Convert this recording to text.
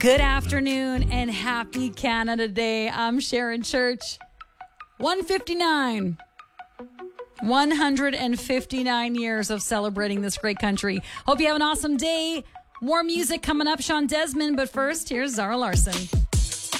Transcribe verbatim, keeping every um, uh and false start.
Good afternoon and happy Canada Day. I'm Sharon Church. one fifty-nine. one hundred fifty-nine years of celebrating this great country. Hope you have an awesome day. More music coming up, Sean Desmond. But first, here's Zara Larson.